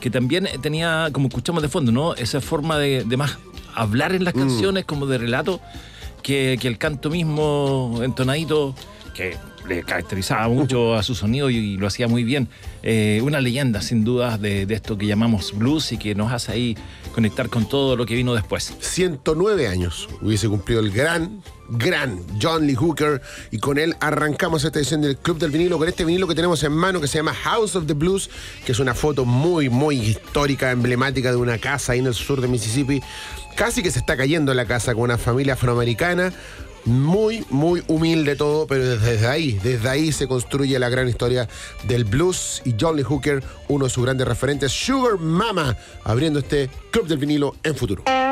que también tenía, como escuchamos de fondo, ¿no? Esa forma de más hablar en las canciones, como de relato, que el canto mismo entonadito, que le caracterizaba mucho a su sonido y lo hacía muy bien. Una leyenda, sin dudas, de esto que llamamos blues y que nos hace ahí conectar con todo lo que vino después. 109 años hubiese cumplido el gran John Lee Hooker, y con él arrancamos esta edición del Club del Vinilo, con este vinilo que tenemos en mano que se llama House of the Blues, que es una foto muy histórica, emblemática de una casa ahí en el sur de Mississippi. Casi que se está cayendo la casa, con una familia afroamericana, muy humilde todo, pero desde ahí se construye la gran historia del blues, y John Lee Hooker, uno de sus grandes referentes, Sugar Mama, abriendo este Club del Vinilo en Futuro.